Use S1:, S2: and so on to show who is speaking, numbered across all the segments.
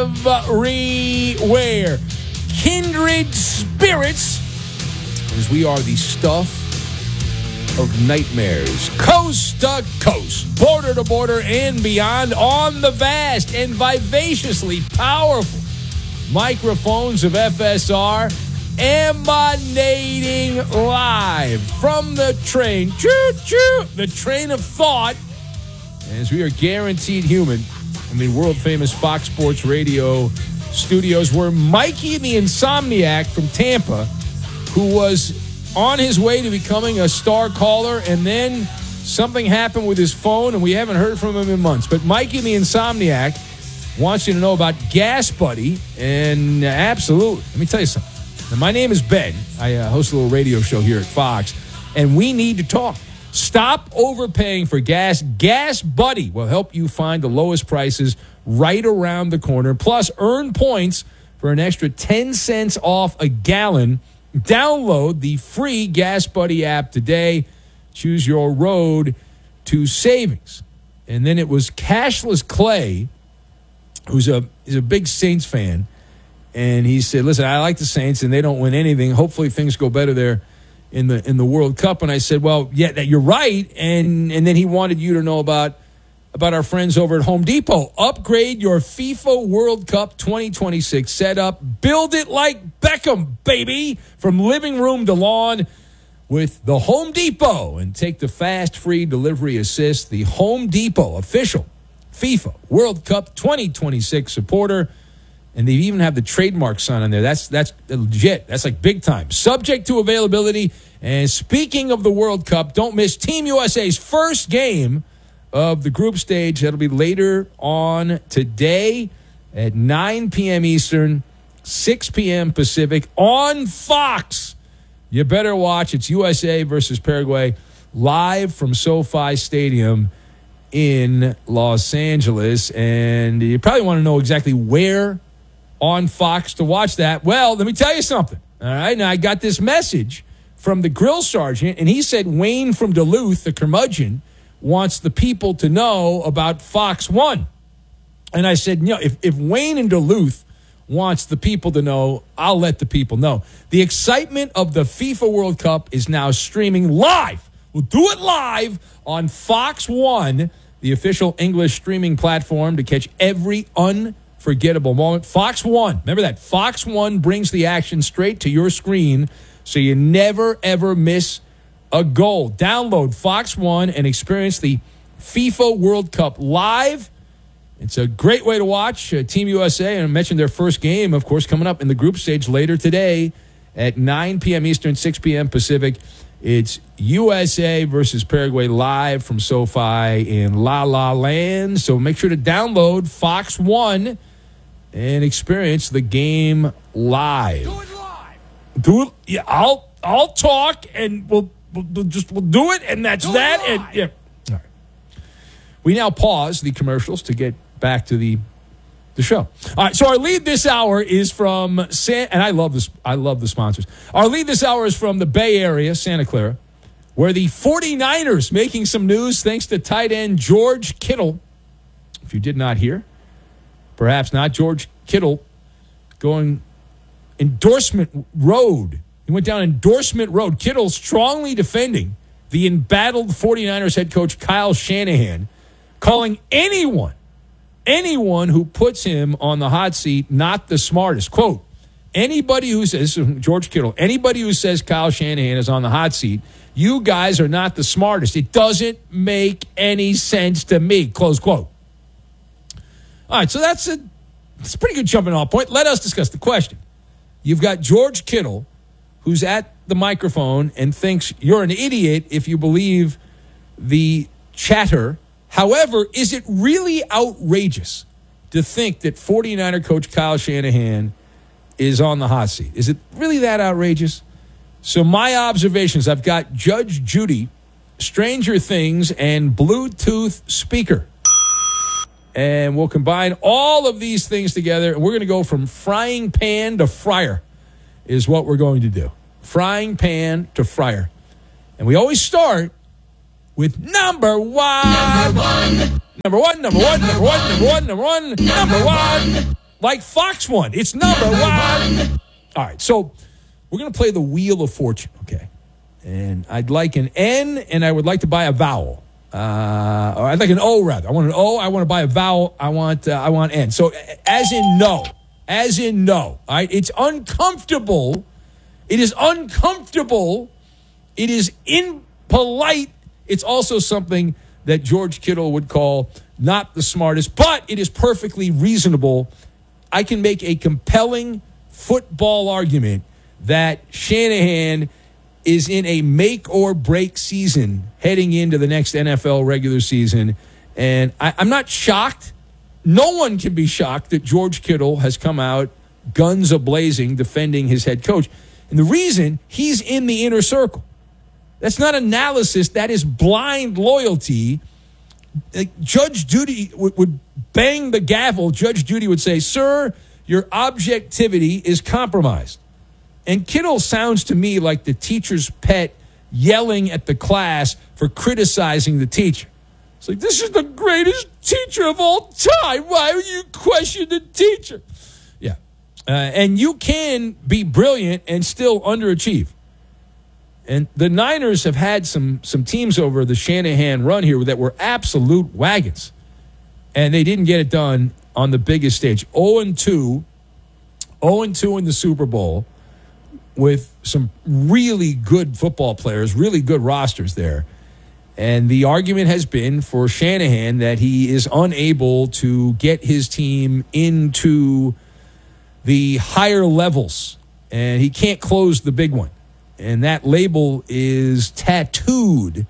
S1: everywhere. Kindred spirits, as we are the stuff of nightmares. Coast to coast, border to border, and beyond on the vast and vivaciously powerful microphones of FSR, emanating live from the train, the train of thought, as we are guaranteed human in the world-famous Fox Sports Radio studios, where Mikey the Insomniac from Tampa, who was on his way to becoming a star caller, and then something happened with his phone, and we haven't heard from him in months. But Mikey the Insomniac wants you to know about Gas Buddy, and absolutely, let me tell you something. Now, my name is Ben. I host a little radio show here at Fox, and we need to talk. Stop overpaying for gas. Gas Buddy will help you find the lowest prices right around the corner. Plus, earn points for an extra 10 cents off a gallon. Download the free Gas Buddy app today. Choose your road to savings. And then it was Cashless Clay, who's a big Saints fan, and he said, listen, I like the Saints, and they don't win anything. Hopefully things go better there in the World Cup. And I said, well, yeah, you're right. And then he wanted you to know about our friends over at Home Depot. Upgrade your FIFA World Cup 2026 setup. Build it like Beckham, baby, from living room to lawn with the Home Depot. And take the fast, free delivery assist. The Home Depot official FIFA World Cup 2026 supporter. And they even have the trademark sign on there. That's legit. That's like big time. Subject to availability. And speaking of the World Cup, don't miss Team USA's first game of the group stage. That'll be later on today at 9 p.m. Eastern, 6 p.m. Pacific on Fox. You better watch. It's USA versus Paraguay live from SoFi Stadium in Los Angeles. And you probably want to know exactly where on Fox to watch that. Well, let me tell you something. All right, now I got this message from the grill sergeant, and he said Wayne from Duluth, the curmudgeon, wants the people to know about Fox One. And I said, if Wayne in Duluth wants the people to know, I'll let the people know. The excitement of the FIFA World Cup is now streaming live. We'll do it live on Fox One, the official English streaming platform to catch every unforgettable moment. Fox One. Remember that. Fox One brings the action straight to your screen so you never, ever miss a goal. Download Fox One and experience the FIFA World Cup live. It's a great way to watch Team USA. And I mentioned their first game, of course, coming up in the group stage later today at 9 p.m. Eastern, 6 p.m. Pacific. It's USA versus Paraguay live from SoFi in La La Land. So make sure to download Fox One and experience the game live.
S2: Do it live.
S1: Do it. Yeah, I'll talk and we'll do it, and that's that. And yeah. All right. We now pause the commercials to get back to the show. All right. So our lead this hour is from and I love this. I love the sponsors. Our lead this hour is from the Bay Area, Santa Clara, where the 49ers making some news thanks to tight end George Kittle. If you did not hear, perhaps not. George Kittle going endorsement road. He went down endorsement road. Kittle strongly defending the embattled 49ers head coach Kyle Shanahan, calling anyone who puts him on the hot seat not the smartest. Quote, anybody who says, George Kittle, anybody who says Kyle Shanahan is on the hot seat, you guys are not the smartest. It doesn't make any sense to me. Close quote. All right, so that's a pretty good jumping off point. Let us discuss the question. You've got George Kittle, who's at the microphone and thinks you're an idiot if you believe the chatter. However, is it really outrageous to think that 49er coach Kyle Shanahan is on the hot seat? Is it really that outrageous? So my observations, I've got Judge Judy, Stranger Things, and Bluetooth speaker. And we'll combine all of these things together, and we're going to go from frying pan to fryer is what we're going to do. Frying pan to fryer. And we always start with number one. Number one. Number one, number one, number one, number one, number one, number one. like Fox won. It's number one. All right, so we're going to play the Wheel of Fortune, okay? And I'd like an N, and I would like to buy a vowel. Or I'd like an O, rather. I want an O. I want to buy a vowel. I want N. So as in no. As in no. All right? It's uncomfortable. It is uncomfortable. It is impolite. It's also something that George Kittle would call not the smartest, but it is perfectly reasonable. I can make a compelling football argument that Shanahan is in a make-or-break season heading into the next NFL regular season. And I'm not shocked. No one can be shocked that George Kittle has come out guns a-blazing defending his head coach. And the reason, he's in the inner circle. That's not analysis. That is blind loyalty. Judge Judy would bang the gavel. Judge Judy would say, sir, your objectivity is compromised. And Kittle sounds to me like the teacher's pet yelling at the class for criticizing the teacher. It's like, this is the greatest teacher of all time. Why would you question the teacher? Yeah. And you can be brilliant and still underachieve. And the Niners have had some teams over the Shanahan run here that were absolute wagons. And they didn't get it done on the biggest stage. 0-2 in the Super Bowl with some really good football players, really good rosters there. And the argument has been for Shanahan that he is unable to get his team into the higher levels. And he can't close the big one. And that label is tattooed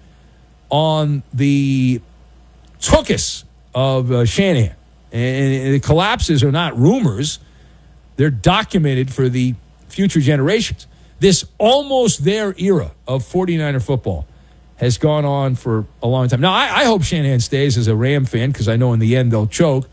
S1: on the tuchus of Shanahan. And the collapses are not rumors. They're documented for the future generations. This almost there era of 49er football has gone on for a long time. Now, I hope Shanahan stays as a Ram fan because I know in the end they'll choke.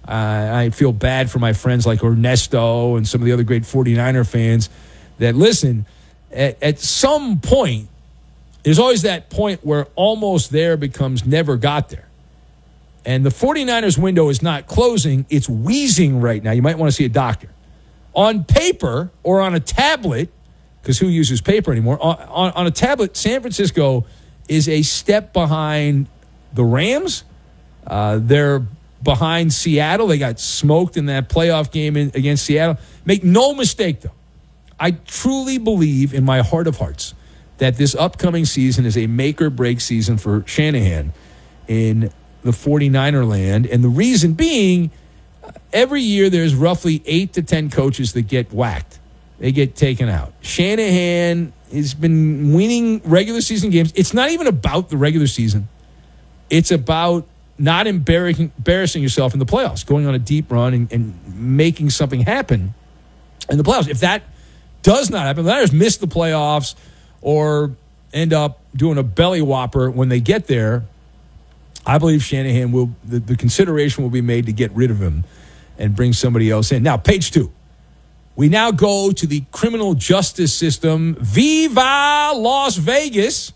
S1: I feel bad for my friends like Ernesto and some of the other great 49er fans that listen. At some point, there's always that point where almost there becomes never got there. And the 49ers window is not closing. It's wheezing right now. You might want to see a doctor. On paper or on a tablet, because who uses paper anymore? On a tablet, San Francisco is a step behind the Rams. They're behind Seattle. They got smoked in that playoff game against Seattle. Make no mistake, though. I truly believe in my heart of hearts that this upcoming season is a make-or-break season for Shanahan in the 49er land. And the reason being, every year there's roughly 8 to 10 coaches that get whacked. They get taken out. Shanahan has been winning regular season games. It's not even about the regular season. It's about not embarrassing yourself in the playoffs, going on a deep run and making something happen in the playoffs. If that does not happen, the Niners miss the playoffs or end up doing a belly whopper when they get there, I believe Shanahan will, the consideration will be made to get rid of him and bring somebody else in. Now, page 2. We now go to the criminal justice system. Viva Las Vegas.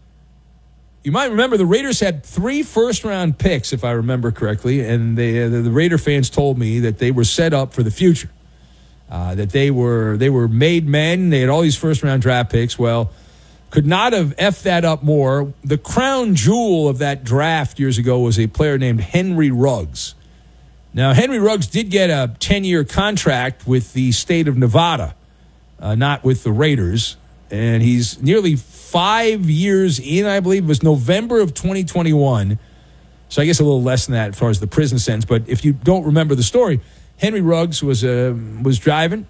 S1: You might remember the Raiders had 3 first-round picks, if I remember correctly, and the Raider fans told me that they were set up for the future. That they were made men. They had all these first-round draft picks. Well, could not have effed that up more. The crown jewel of that draft years ago was a player named Henry Ruggs. Now, Henry Ruggs did get a 10-year contract with the state of Nevada, not with the Raiders. And he's nearly 5 years in, I believe. It was November of 2021. So I guess a little less than that as far as the prison sentence. But if you don't remember the story, Henry Ruggs was driving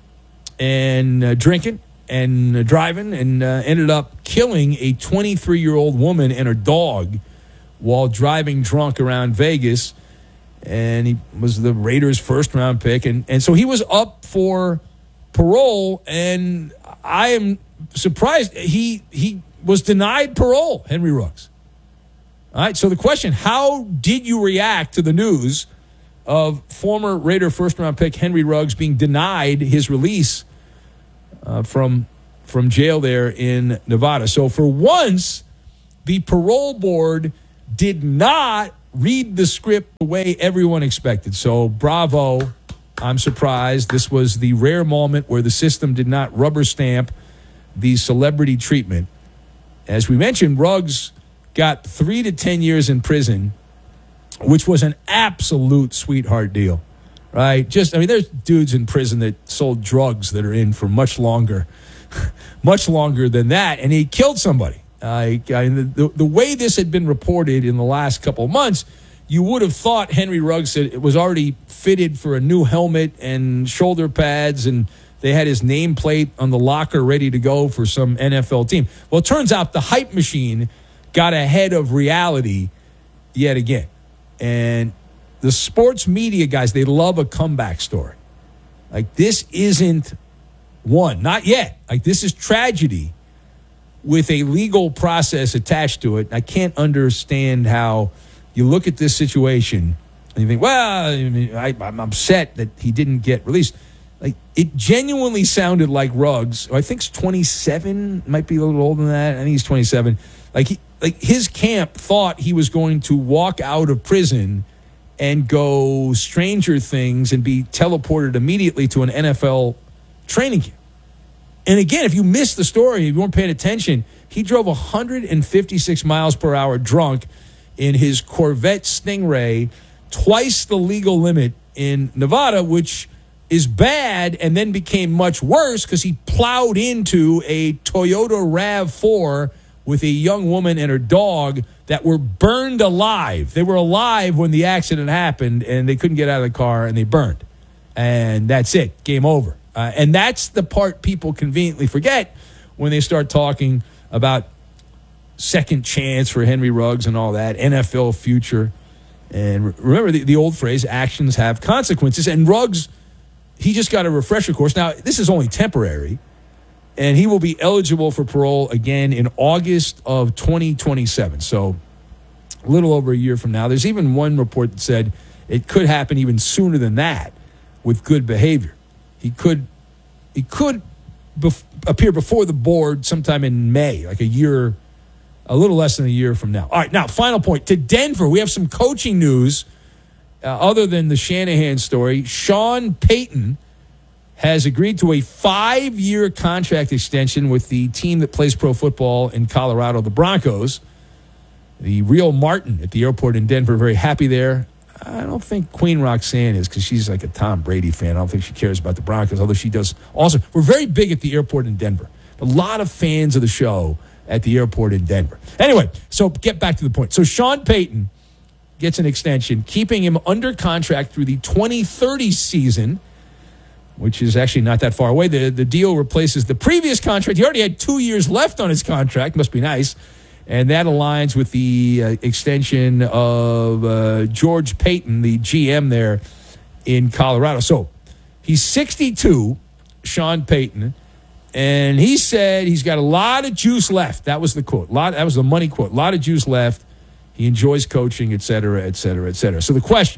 S1: and drinking and driving and ended up killing a 23-year-old woman and her dog while driving drunk around Vegas. And he was the Raiders' first-round pick. And so he was up for parole, and I am surprised he was denied parole, Henry Ruggs. All right, so the question, how did you react to the news of former Raider first-round pick Henry Ruggs being denied his release from jail there in Nevada? So for once, the parole board did not read the script the way everyone expected. So bravo I'm surprised. This was the rare moment where the system did not rubber stamp the celebrity treatment. As we mentioned, Ruggs got 3 to 10 years in prison, which was an absolute sweetheart deal, right? There's dudes in prison that sold drugs that are in for much longer than that, and he killed somebody. The way this had been reported in the last couple of months, you would have thought Henry Ruggs was already fitted for a new helmet and shoulder pads, and they had his nameplate on the locker ready to go for some NFL team. Well, it turns out the hype machine got ahead of reality yet again. And the sports media guys, they love a comeback story. Like, this isn't one. Not yet. Like, this is tragedy with a legal process attached to it. I can't understand how you look at this situation and you think, well, I'm upset that he didn't get released. Like, it genuinely sounded like Ruggs, who I think's 27, might be a little older than that. I think he's 27. Like his camp thought he was going to walk out of prison and go Stranger Things and be teleported immediately to an NFL training camp. And again, if you missed the story, if you weren't paying attention, he drove 156 miles per hour drunk in his Corvette Stingray, twice the legal limit in Nevada, which is bad, and then became much worse because he plowed into a Toyota RAV4 with a young woman and her dog that were burned alive. They were alive when the accident happened, and they couldn't get out of the car, and they burned. And that's it. Game over. And that's the part people conveniently forget when they start talking about second chance for Henry Ruggs and all that, NFL future. And remember the old phrase, actions have consequences. And Ruggs, he just got a refresher course. Now, this is only temporary, and he will be eligible for parole again in August of 2027. So a little over a year from now. There's even one report that said it could happen even sooner than that with good behavior. He could appear before the board sometime in May, like a little less than a year from now. All right, now, final point. To Denver, we have some coaching news other than the Shanahan story. Sean Payton has agreed to a 5-year contract extension with the team that plays pro football in Colorado, the Broncos. The real Martin at the airport in Denver, very happy there. I don't think Queen Roxanne is, because she's like a Tom Brady fan. I don't think she cares about the Broncos, although she does also. We're very big at the airport in Denver. A lot of fans of the show at the airport in Denver. Anyway, so get back to the point. So Sean Payton gets an extension, keeping him under contract through the 2030 season, which is actually not that far away. The deal replaces the previous contract. He already had 2 years left on his contract. Must be nice. And that aligns with the extension of George Payton, the GM there in Colorado. So he's 62, Sean Payton, and he said he's got a lot of juice left. That was the quote. That was the money quote. A lot of juice left. He enjoys coaching, et cetera, et cetera, et cetera. So the question,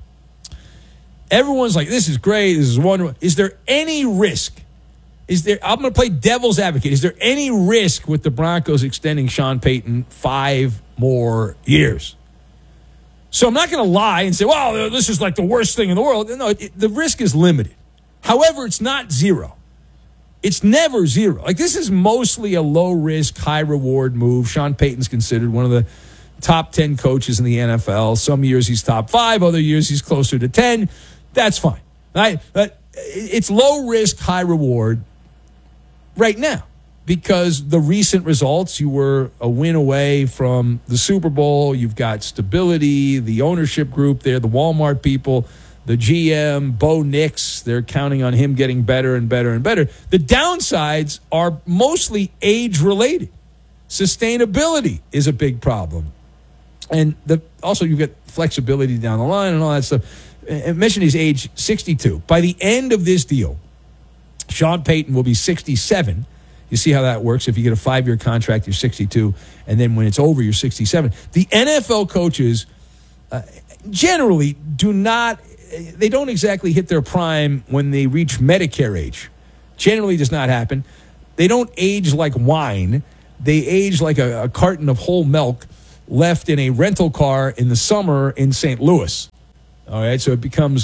S1: everyone's like, this is great. This is wonderful. Is there any risk? I'm going to play devil's advocate. Is there any risk with the Broncos extending Sean Payton 5 more years? So I'm not going to lie and say, well, this is like the worst thing in the world. No, the risk is limited. However, it's not zero. It's never zero. Like, this is mostly a low-risk, high-reward move. Sean Payton's considered one of the top 10 coaches in the NFL. Some years he's top 5. Other years he's closer to 10. That's fine. Right? But it's low-risk, high-reward right now, because the recent results, you were a win away from the Super Bowl. You've got stability, the ownership group there, the Walmart people, the GM, Bo Nix, they're counting on him getting better and better and better. The downsides are mostly age-related. Sustainability is a big problem. And also you've got flexibility down the line and all that stuff. I mentioned he's age 62. By the end of this deal, Sean Payton will be 67. You see how that works. If you get a 5-year contract, you're 62. And then when it's over, you're 67. The NFL coaches generally they don't exactly hit their prime when they reach Medicare age. Generally does not happen. They don't age like wine. They age like a carton of whole milk left in a rental car in the summer in St. Louis. All right, so it becomes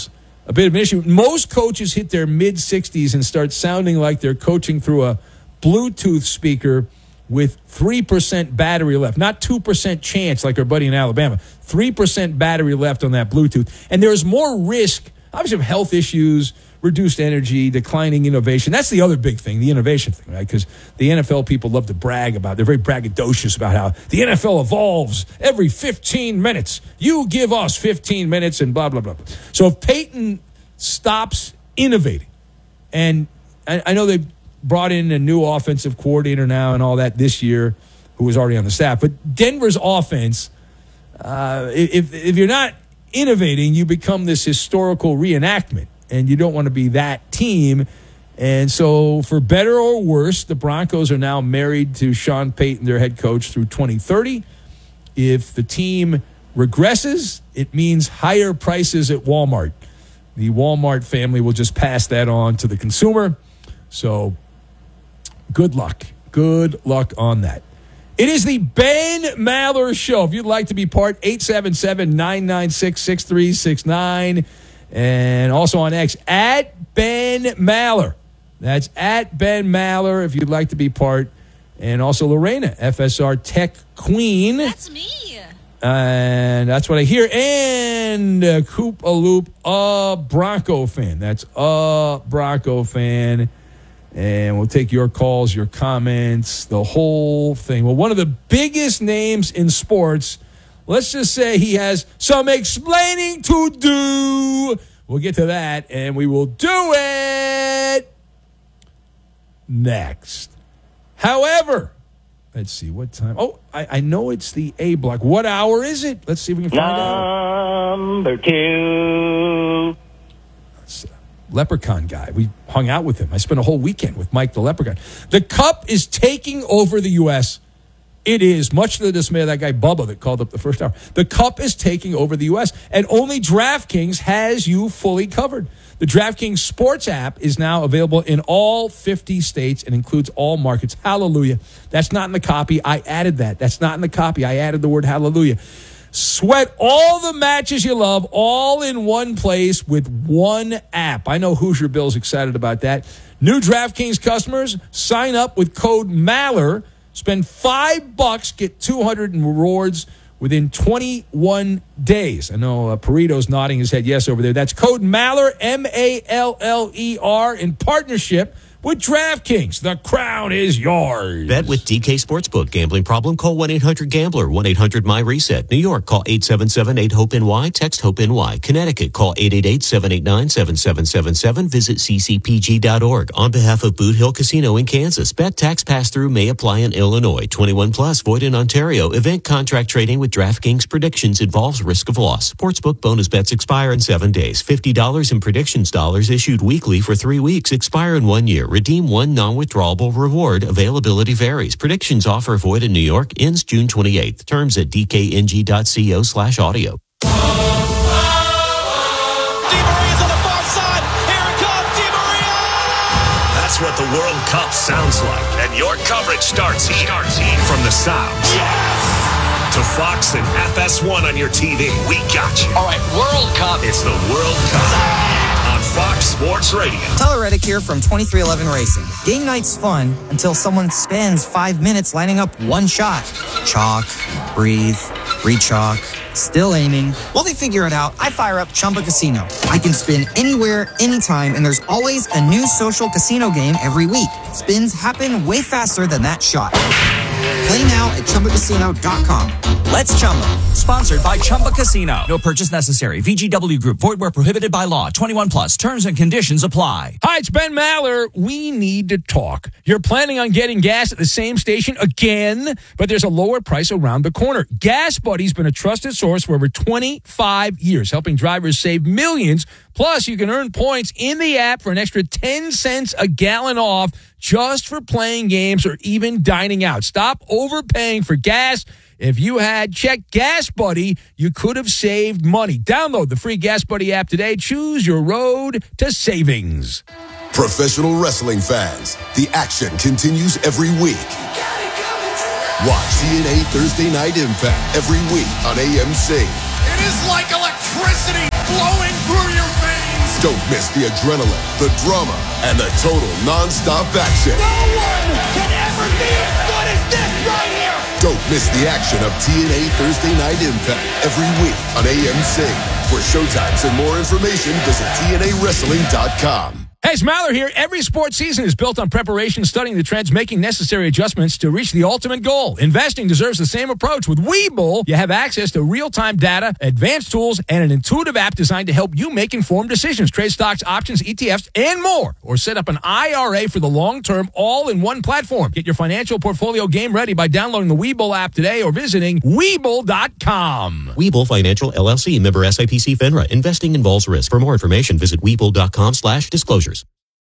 S1: a bit of an issue. Most coaches hit their mid-60s and start sounding like they're coaching through a Bluetooth speaker with 3% battery left. Not 2% chance like our buddy in Alabama. 3% battery left on that Bluetooth. And there's more risk, obviously, of health issues, reduced energy, declining innovation. That's the other big thing, the innovation thing, right? Because the NFL people love to brag about, they're very braggadocious about how the NFL evolves every 15 minutes. You give us 15 minutes and blah, blah, blah. So if Peyton stops innovating, and I know they brought in a new offensive coordinator now and all that this year, who was already on the staff, but Denver's offense, if you're not innovating, you become this historical reenactment. And you don't want to be that team. And so, for better or worse, the Broncos are now married to Sean Payton, their head coach, through 2030. If the team regresses, it means higher prices at Walmart. The Walmart family will just pass that on to the consumer. So, good luck. Good luck on that. It is the Ben Maller Show. If you'd like to be part, 877-996-6369. And also on X, at Ben Maller. That's at Ben Maller if you'd like to be part. And also Lorena, FSR Tech Queen.
S2: That's me.
S1: And that's what I hear. And Coop a Loop, a Bronco fan. That's a Bronco fan. And we'll take your calls, your comments, the whole thing. Well, one of the biggest names in sports, let's just say he has some explaining to do. We'll get to that, and we will do it next. However, let's see, what time? Oh, I know it's the A block. What hour is it? Let's see if we can find out.
S3: Number 2.
S1: That's Leprechaun guy. We hung out with him. I spent a whole weekend with Mike the Leprechaun. The Cup is taking over the U.S., It is, much to the dismay of that guy Bubba that called up the first hour. The Cup is taking over the U.S., and only DraftKings has you fully covered. The DraftKings Sports app is now available in all 50 states and includes all markets. Hallelujah. That's not in the copy. I added that. That's not in the copy. I added the word hallelujah. Sweat all the matches you love all in one place with one app. I know Hoosier Bill's excited about that. New DraftKings customers, sign up with code MALLER. Spend $5, get 200 in rewards within 21 days. I know Perito's nodding his head yes over there. That's code MALLER, MALLER, in partnership with DraftKings. The crown is yours.
S4: Bet with DK Sportsbook. Gambling problem? Call 1-800-GAMBLER. 1-800-MY-RESET. New York, call 877-8-HOPE-NY. Text HOPE-NY. Connecticut, call 888-789-7777. Visit ccpg.org. On behalf of Boot Hill Casino in Kansas, bet tax pass-through may apply in Illinois. 21 plus, void in Ontario. Event contract trading with DraftKings predictions involves risk of loss. Sportsbook bonus bets expire in 7 days. $50 in predictions dollars issued weekly for 3 weeks. Expire in 1 year. Redeem one non-withdrawable reward. Availability varies. Predictions offer void in New York. Ends June 28th. Terms at dkng.co/audio.
S5: Di Maria's on the far side. Here it comes, Di Maria!
S6: That's what the World Cup sounds like. And your coverage starts here. From the sound.
S5: Yes!
S6: To Fox and FS1 on your TV. We got you.
S5: All right, World Cup.
S6: It's the World Cup on Fox Sports Radio.
S7: Tyler Reddick here from 2311 Racing. Game night's fun until someone spends 5 minutes lining up one shot. Chalk, breathe, re-chalk, still aiming. While they figure it out, I fire up Chumba Casino. I can spin anywhere, anytime, and there's always a new social casino game every week. Spins happen way faster than that shot. Play now at ChumbaCasino.com. Let's Chumba.
S8: Sponsored by Chumba Casino. No purchase necessary. VGW Group. Void where prohibited by law. 21 plus. Terms and conditions apply.
S1: Hi, it's Ben Maller. We need to talk. You're planning on getting gas at the same station again, but there's a lower price around the corner. Gas Buddy's been a trusted source for over 25 years, helping drivers save millions. Plus, you can earn points in the app for an extra 10 cents a gallon off just for playing games or even dining out. Stop overpaying for gas. If you had checked Gas Buddy, you could have saved money. Download the free Gas Buddy app today. Choose your road to savings.
S9: Professional wrestling fans, the action continues every week. Watch TNA Thursday Night Impact every week on AMC.
S5: It is like electricity flowing through your veins.
S9: Don't miss the adrenaline, the drama, and the total non-stop action.
S5: No one can ever be as good as this right here.
S9: Don't miss the action of TNA Thursday Night Impact every week on AMC. For showtimes and more information, visit TNAWrestling.com.
S1: Hey, it's Maller here. Every sports season is built on preparation, studying the trends, making necessary adjustments to reach the ultimate goal. Investing deserves the same approach. With Webull, you have access to real-time data, advanced tools, and an intuitive app designed to help you make informed decisions. Trade stocks, options, ETFs, and more. Or set up an IRA for the long term, all in one platform. Get your financial portfolio game ready by downloading the Webull app today or visiting Webull.com.
S4: Webull Financial LLC, member SIPC FINRA. Investing involves risk. For more information, visit Webull.com/disclosures.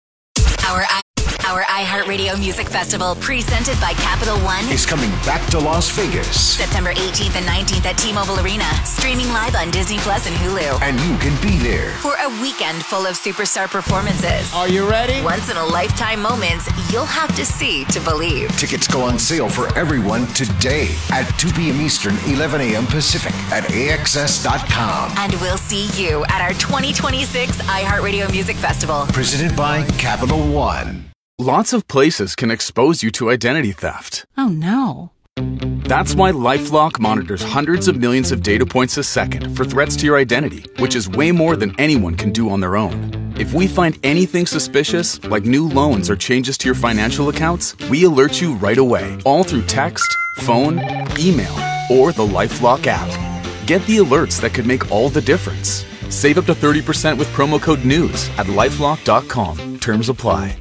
S2: Our iHeartRadio Music Festival, presented by Capital One,
S10: is coming back to Las Vegas.
S2: September 18th and 19th at T-Mobile Arena, streaming live on Disney Plus and Hulu.
S10: And you can be there
S2: For a weekend full of superstar performances.
S1: Are you ready?
S2: Once-in-a-lifetime moments you'll have to see to believe.
S10: Tickets go on sale for everyone today at 2 p.m. Eastern, 11 a.m. Pacific at AXS.com.
S2: And we'll see you at our 2026 iHeartRadio Music Festival.
S10: Presented by Capital One.
S11: Lots of places can expose you to identity theft.
S12: Oh, no.
S11: That's why LifeLock monitors hundreds of millions of data points a second for threats to your identity, which is way more than anyone can do on their own. If we find anything suspicious, like new loans or changes to your financial accounts, we alert you right away, all through text, phone, email, or the LifeLock app. Get the alerts that could make all the difference. Save up to 30% with promo code NEWS at LifeLock.com. Terms apply.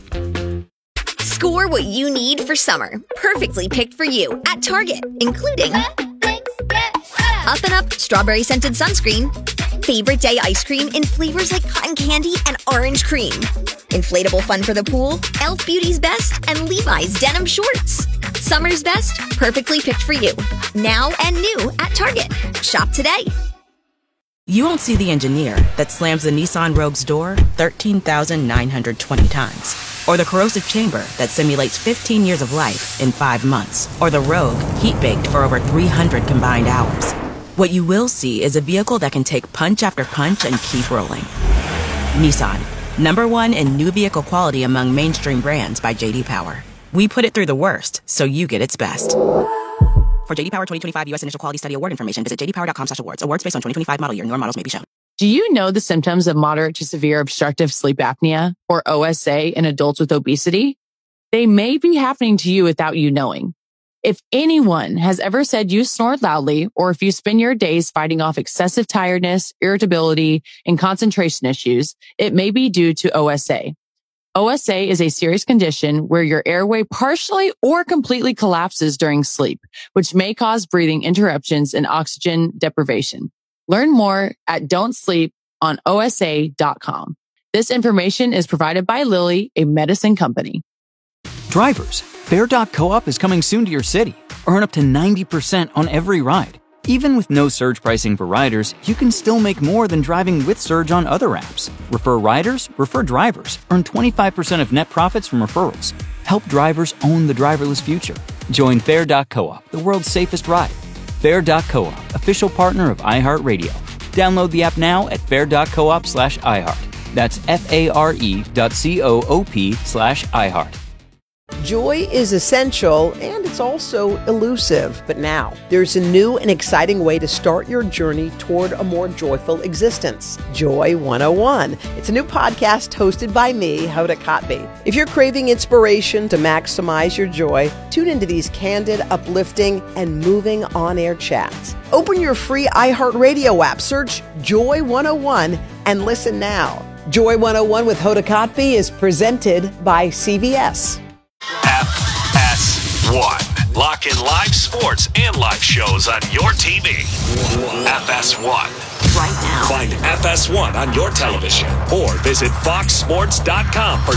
S13: Score what you need for summer. Perfectly picked for you at Target, including Up and Up strawberry scented sunscreen, favorite day ice cream in flavors like cotton candy and orange cream, inflatable fun for the pool, Elf Beauty's Best, and Levi's denim shorts. Summer's best, perfectly picked for you. Now and new at Target. Shop today.
S14: You won't see the engineer that slams the Nissan Rogue's door 13,920 times. Or the corrosive chamber that simulates 15 years of life in 5 months. Or the Rogue heat-baked for over 300 combined hours. What you will see is a vehicle that can take punch after punch and keep rolling. Nissan, #1 in new vehicle quality among mainstream brands by J.D. Power. We put it through the worst, so you get its best. For J.D. Power 2025 U.S. Initial Quality Study Award information, visit jdpower.com/awards. Awards based on 2025 model year. Newer models may be shown.
S12: Do you know the symptoms of moderate to severe obstructive sleep apnea, or OSA, in adults with obesity? They may be happening to you without you knowing. If anyone has ever said you snore loudly, or if you spend your days fighting off excessive tiredness, irritability, and concentration issues, it may be due to OSA. OSA is a serious condition where your airway partially or completely collapses during sleep, which may cause breathing interruptions and oxygen deprivation. Learn more at don'tsleeponosa.com. This information is provided by Lilly, a medicine company.
S15: Drivers, Fair.coop is coming soon to your city. Earn up to 90% on every ride. Even with no surge pricing for riders, you can still make more than driving with Surge on other apps. Refer riders, refer drivers. Earn 25% of net profits from referrals. Help drivers own the driverless future. Join Fair.coop, the world's safest ride. Fair.coop, official partner of iHeartRadio. Download the app now at fair.coop/iHeart. That's FARE.coop/iHeart.
S16: Joy is essential, and it's also elusive. But now, there's a new and exciting way to start your journey toward a more joyful existence. Joy 101. It's a new podcast hosted by me, Hoda Kotb. If you're craving inspiration to maximize your joy, tune into these candid, uplifting, and moving on-air chats. Open your free iHeartRadio app, search Joy 101, and listen now. Joy 101 with Hoda Kotb is presented by CVS.
S6: FS1. Lock in live sports and live shows on your TV. FS1.
S2: Right now.
S6: Find FS1 on your television or visit foxsports.com for